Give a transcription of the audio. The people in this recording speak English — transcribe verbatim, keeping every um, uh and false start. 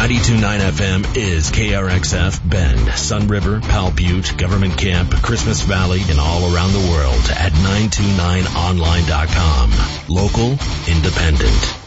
ninety-two point nine F M is K R X F, Bend, Sun River, Powell Butte, Government Camp, Christmas Valley, and all around the world at nine two nine online dot com. Local, independent.